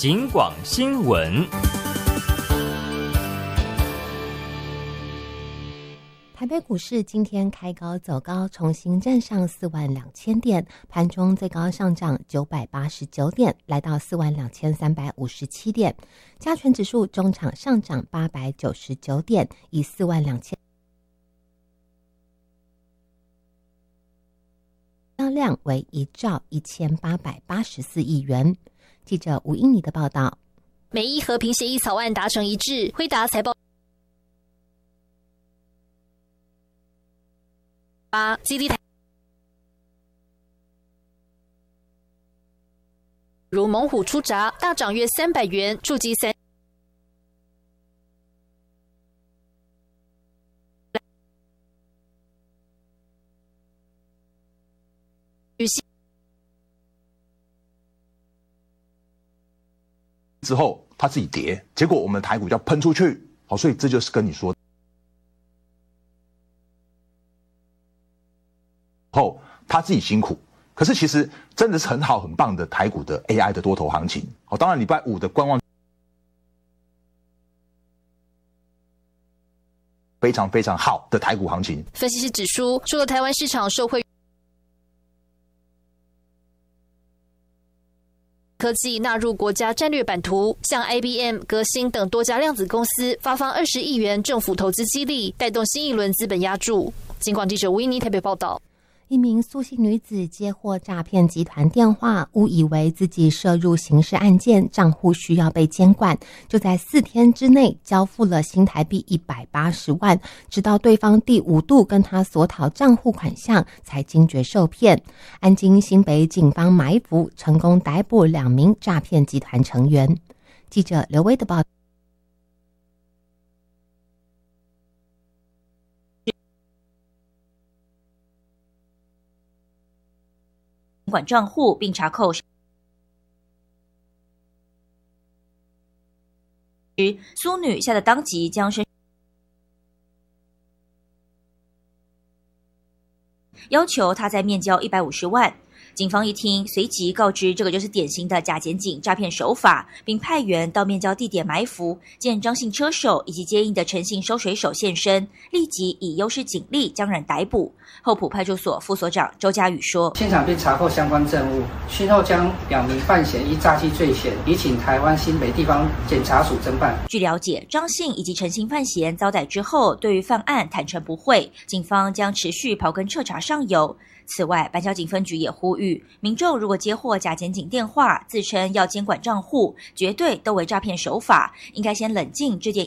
警广新闻。 台北股市今天开高走高，重新站上42000点，盘中最高上涨989点，来到42357点。加权指数中场上涨899点，以42000销量为1兆1884亿元。记者吴英妮的报道。 美伊和平协议草案达成一致，辉达财报CD 台如猛虎出闸，大涨约300元，触及3。 之后它自己跌，结果我们的台股就要喷出去，好，所以这就是跟你说。后他自己辛苦，可是其实真的是很好很棒的台股的 AI 的多头行情。好，当然礼拜五的观望非常非常好的台股行情。 分析师指出，除了台湾市场受惠科技纳入国家战略版图，像 IBM、革新等多家量子公司发放20亿元政府投资激励，带动新一轮资本押注。警广记者吴依妮台北报道。 一名苏姓女子接获诈骗集团电话，误以为自己涉入刑事案件，账户需要被监管，就在4天之内交付了新台币180万，直到对方第5度跟他索讨账户款项，才惊觉受骗。安经新北警方埋伏，成功逮捕2名诈骗集团成员。记者刘威的报道。 管账户并查扣苏女吓得当即将身要求她再面交150万。警方一听，随即告知这个就是典型的假检警诈骗手法，并派员到面交地点埋伏，见张姓车手以及接应的陈姓收水手现身，立即以优势警力将人逮捕。后埔派出所副所长周家宇说， 现场并查获相关证物，讯后将2名犯嫌依诈欺罪嫌移请台湾新北地方检察署侦办。 据了解，张姓以及陈姓犯嫌遭逮之后，对于犯案坦诚不讳，警方将持续刨根彻查上游。此外，板桥警分局也呼吁民众，如果接获假检警电话，自称要监管账户，绝对都为诈骗手法，应该先冷静这件